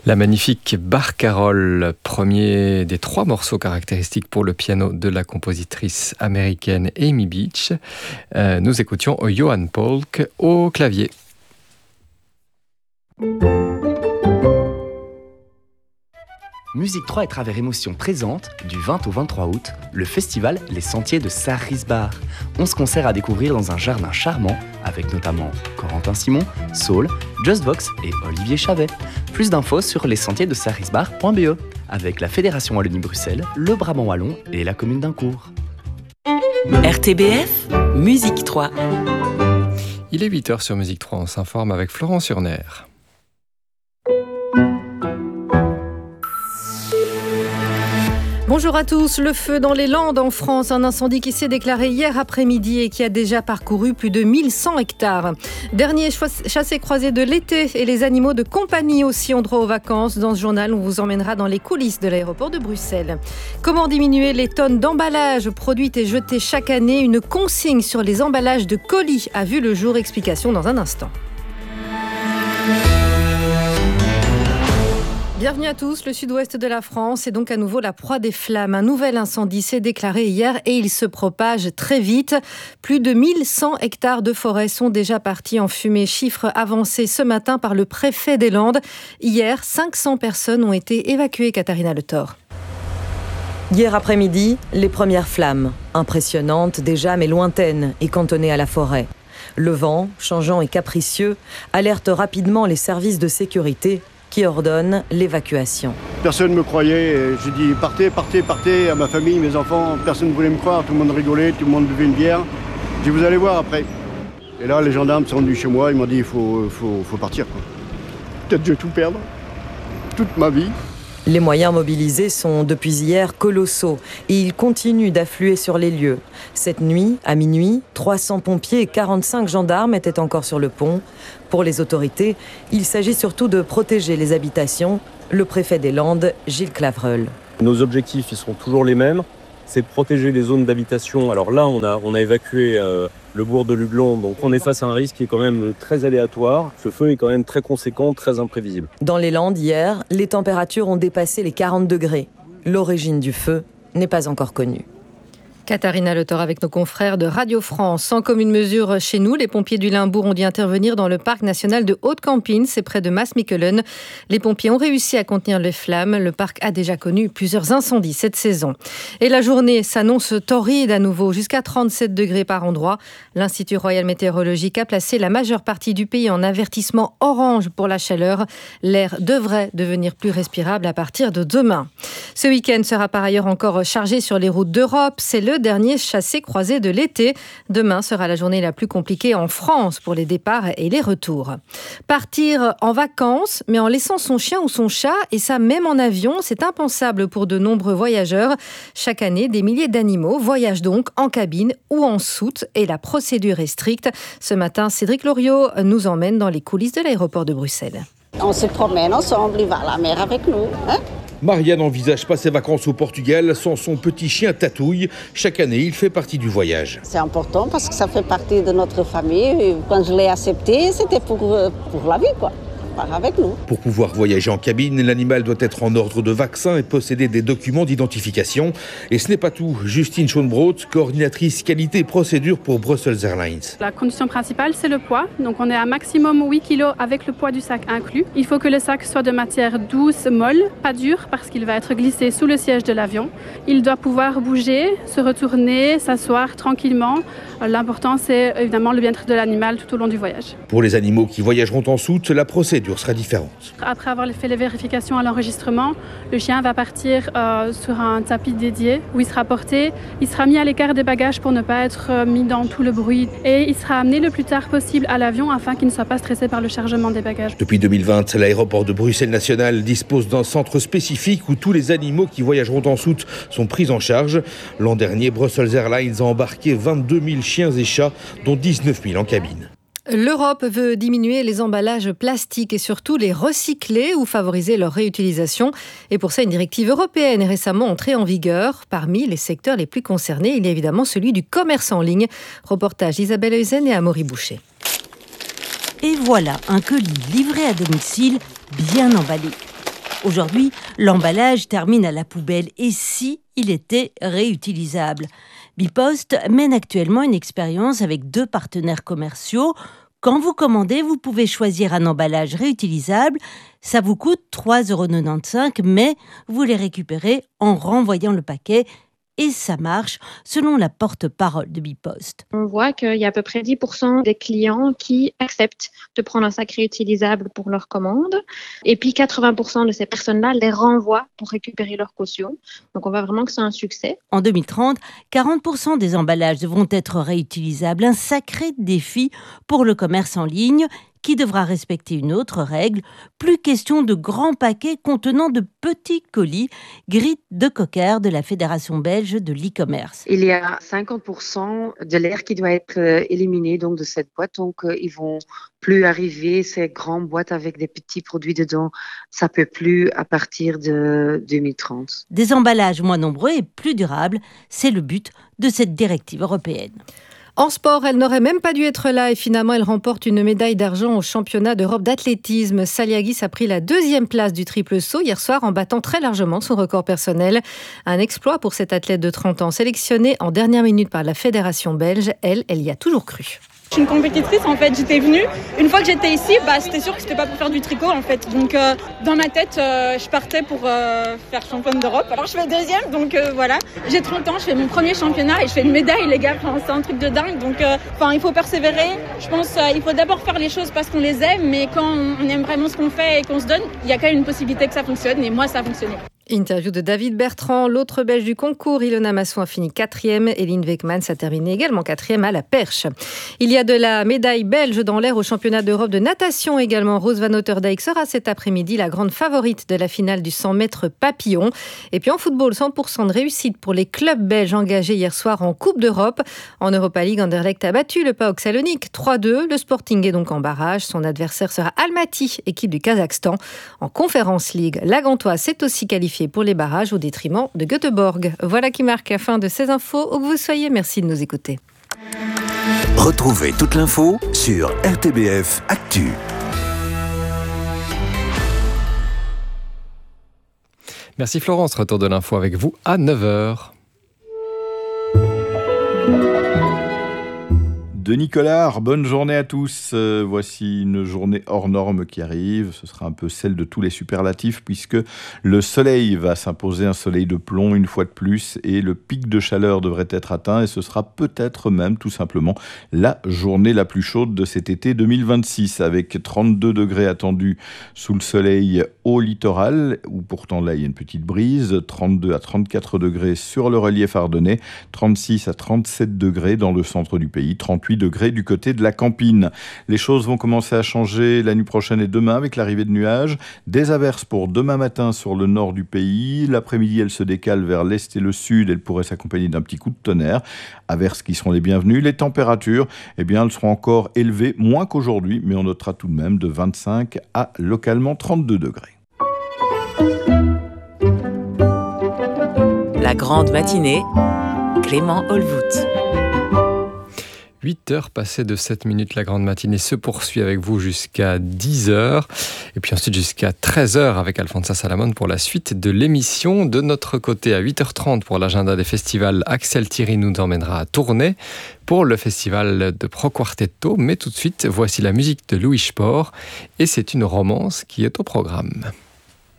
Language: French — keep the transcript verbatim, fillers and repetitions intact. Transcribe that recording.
La magnifique Barcarolle, premier des trois morceaux caractéristiques pour le piano de la compositrice américaine Amy Beach. Euh, nous écoutions Johan Polk au clavier. Musique trois et Travers Émotion présente, du vingt au vingt-trois août, le festival Les Sentiers de Sarisbar. onze concerts à découvrir dans un jardin charmant, avec notamment Corentin Simon, Saul, Just Vox et Olivier Chavet. Plus d'infos sur les sentiers de sarisbar point b e, avec la Fédération Wallonie-Bruxelles, le Brabant Wallon et la commune d'Incourt. R T B F, Musique trois. Il est huit heures sur Musique trois, on s'informe avec Florence Urner. Bonjour à tous. Le feu dans les Landes en France, un incendie qui s'est déclaré hier après-midi et qui a déjà parcouru plus de mille cent hectares. Dernier chassé-croisé de l'été et les animaux de compagnie aussi ont droit aux vacances. Dans ce journal, on vous emmènera dans les coulisses de l'aéroport de Bruxelles. Comment diminuer les tonnes d'emballages produites et jetées chaque année? Une consigne sur les emballages de colis a vu le jour. Explication dans un instant. Bienvenue à tous. Le sud-ouest de la France est donc à nouveau la proie des flammes. Un nouvel incendie s'est déclaré hier et il se propage très vite. Plus de mille cent hectares de forêt sont déjà partis en fumée. Chiffre avancé ce matin par le préfet des Landes. Hier, cinq cents personnes ont été évacuées. Katharina Le Thor. Hier après-midi, les premières flammes. Impressionnantes déjà mais lointaines et cantonnées à la forêt. Le vent, changeant et capricieux, alerte rapidement les services de sécurité qui ordonne l'évacuation. Personne ne me croyait, j'ai dit partez, partez, partez à ma famille, mes enfants, personne ne voulait me croire, tout le monde rigolait, tout le monde buvait une bière. J'ai dit vous allez voir après. Et là les gendarmes sont venus chez moi, ils m'ont dit il faut, faut, faut partir. Quoi. Peut-être je vais tout perdre, toute ma vie. Les moyens mobilisés sont depuis hier colossaux et ils continuent d'affluer sur les lieux. Cette nuit, à minuit, trois cents pompiers et quarante-cinq gendarmes étaient encore sur le pont. Pour les autorités, il s'agit surtout de protéger les habitations. Le préfet des Landes, Gilles Clavreul. Nos objectifs, ils sont toujours les mêmes. C'est de protéger les zones d'habitation. Alors là, on a, on a évacué euh, le bourg de Luglon, donc on est face à un risque qui est quand même très aléatoire. Ce feu est quand même très conséquent, très imprévisible. Dans les Landes, hier, les températures ont dépassé les quarante degrés. L'origine du feu n'est pas encore connue. Katharina Le Thor avec nos confrères de Radio France. Sans commune mesure chez nous, les pompiers du Limbourg ont dû intervenir dans le parc national de Haute-Campine, c'est près de Maasmechelen. Les pompiers ont réussi à contenir les flammes. Le parc a déjà connu plusieurs incendies cette saison. Et la journée s'annonce torride à nouveau, jusqu'à trente-sept degrés par endroit. L'Institut Royal Météorologique a placé la majeure partie du pays en avertissement orange pour la chaleur. L'air devrait devenir plus respirable à partir de demain. Ce week-end sera par ailleurs encore chargé sur les routes d'Europe. C'est le dernier chassé-croisé de l'été. Demain sera la journée la plus compliquée en France pour les départs et les retours. Partir en vacances, mais en laissant son chien ou son chat, et ça même en avion, c'est impensable pour de nombreux voyageurs. Chaque année, des milliers d'animaux voyagent donc en cabine ou en soute, et la procédure est stricte. Ce matin, Cédric Loriot nous emmène dans les coulisses de l'aéroport de Bruxelles. On se promène ensemble, il va à la mer avec nous, hein ? Marianne n'envisage pas ses vacances au Portugal sans son petit chien Tatouille. Chaque année, il fait partie du voyage. C'est important parce que ça fait partie de notre famille. Quand je l'ai accepté, c'était pour, pour la vie, quoi. Avec nous. Pour pouvoir voyager en cabine, l'animal doit être en ordre de vaccin et posséder des documents d'identification. Et ce n'est pas tout. Justine Schoenbrot, coordinatrice qualité et procédure pour Brussels Airlines. La condition principale, c'est le poids. Donc on est à maximum huit kilos avec le poids du sac inclus. Il faut que le sac soit de matière douce, molle, pas dure, parce qu'il va être glissé sous le siège de l'avion. Il doit pouvoir bouger, se retourner, s'asseoir tranquillement. L'important, c'est évidemment le bien-être de l'animal tout au long du voyage. Pour les animaux qui voyageront en soute, la procédure sera différente. Après avoir fait les vérifications à l'enregistrement, le chien va partir euh, sur un tapis dédié où il sera porté, il sera mis à l'écart des bagages pour ne pas être euh, mis dans tout le bruit et il sera amené le plus tard possible à l'avion afin qu'il ne soit pas stressé par le chargement des bagages. Depuis deux mille vingt, l'aéroport de Bruxelles National dispose d'un centre spécifique où tous les animaux qui voyageront en soute sont pris en charge. L'an dernier, Brussels Airlines a embarqué vingt-deux mille chiens et chats, dont dix-neuf mille en cabine. L'Europe veut diminuer les emballages plastiques et surtout les recycler ou favoriser leur réutilisation. Et pour ça, une directive européenne est récemment entrée en vigueur. Parmi les secteurs les plus concernés, il y a évidemment celui du commerce en ligne. Reportage d'Isabelle Eusen et Amaury Boucher. Et voilà un colis livré à domicile, bien emballé. Aujourd'hui, l'emballage termine à la poubelle. Et si il était réutilisable ? Bipost mène actuellement une expérience avec deux partenaires commerciaux. Quand vous commandez, vous pouvez choisir un emballage réutilisable. Ça vous coûte trois euros quatre-vingt-quinze, mais vous les récupérez en renvoyant le paquet. Et ça marche, selon la porte-parole de Bipost. On voit qu'il y a à peu près dix pour cent des clients qui acceptent de prendre un sac réutilisable pour leur commande. Et puis quatre-vingts pour cent de ces personnes-là les renvoient pour récupérer leur caution. Donc on voit vraiment que c'est un succès. En deux mille trente, quarante pour cent des emballages devront être réutilisables. Un sacré défi pour le commerce en ligne, qui devra respecter une autre règle. Plus question de grands paquets contenant de petits colis. Griet de Cocker de la Fédération belge de l'e-commerce. Il y a cinquante pour cent de l'air qui doit être éliminé donc, de cette boîte. Donc, euh, ils vont plus arriver ces grandes boîtes avec des petits produits dedans. Ça peut plus à partir de deux mille trente. Des emballages moins nombreux et plus durables, c'est le but de cette directive européenne. En sport, elle n'aurait même pas dû être là et finalement elle remporte une médaille d'argent au championnat d'Europe d'athlétisme. Saliagis a pris la deuxième place du triple saut hier soir en battant très largement son record personnel. Un exploit pour cette athlète de trente ans sélectionnée en dernière minute par la fédération belge. Elle, elle y a toujours cru. Je suis une compétitrice en fait, j'étais venue. Une fois que j'étais ici, bah, c'était sûr que c'était pas pour faire du tricot en fait. Donc euh, dans ma tête, euh, je partais pour euh, faire championne d'Europe. Alors je fais deuxième, donc euh, voilà. J'ai trente ans, je fais mon premier championnat et je fais une médaille les gars, enfin, c'est un truc de dingue. Donc euh, enfin, il faut persévérer. Je pense euh, il faut d'abord faire les choses parce qu'on les aime, mais quand on aime vraiment ce qu'on fait et qu'on se donne, il y a quand même une possibilité que ça fonctionne et moi ça a fonctionné. Interview de David Bertrand, l'autre belge du concours. Ilona Masson a fini quatrième. Eline Weckmans a terminé également quatrième à la perche. Il y a de la médaille belge dans l'air au championnat d'Europe de natation également. Rose Van Otterdijk sera cet après-midi la grande favorite de la finale du cent mètres papillon. Et puis en football, cent pour cent de réussite pour les clubs belges engagés hier soir en Coupe d'Europe. En Europa League, Anderlecht a battu le PAOK Salonique trois deux. Le Sporting est donc en barrage. Son adversaire sera Almaty, équipe du Kazakhstan. En Conference League, la Gantoise s'est aussi qualifiée pour les barrages au détriment de Göteborg. Voilà qui marque la fin de ces infos. Où que vous soyez, merci de nous écouter. Retrouvez toute l'info sur R T B F Actu. Merci Florence, retour de l'info avec vous à neuf heures. Denis Collard, bonne journée à tous. Euh, voici une journée hors norme qui arrive. Ce sera un peu celle de tous les superlatifs puisque le soleil va s'imposer, un soleil de plomb une fois de plus, et le pic de chaleur devrait être atteint et ce sera peut-être même tout simplement la journée la plus chaude de cet été deux mille vingt-six, avec trente-deux degrés attendus sous le soleil au littoral où pourtant là il y a une petite brise, trente-deux à trente-quatre degrés sur le relief ardennais, trente-six à trente-sept degrés dans le centre du pays, trente-huit degrés du côté de la Campine. Les choses vont commencer à changer la nuit prochaine et demain avec l'arrivée de nuages. Des averses pour demain matin sur le nord du pays. L'après-midi, elles se décalent vers l'est et le sud. Elles pourraient s'accompagner d'un petit coup de tonnerre. Averses qui seront les bienvenues. Les températures, eh bien, elles seront encore élevées, moins qu'aujourd'hui, mais on notera tout de même de vingt-cinq à localement trente-deux degrés. La grande matinée, Clément Olvout. huit heures passées de sept minutes, la grande matinée se poursuit avec vous jusqu'à dix heures. Et puis ensuite jusqu'à treize heures avec Alfonso Salamon pour la suite de l'émission. De notre côté, à huit heures trente pour l'agenda des festivals, Axel Thierry nous emmènera à Tournai pour le festival de Pro Quartetto. Mais tout de suite, voici la musique de Louis Spohr et c'est une romance qui est au programme.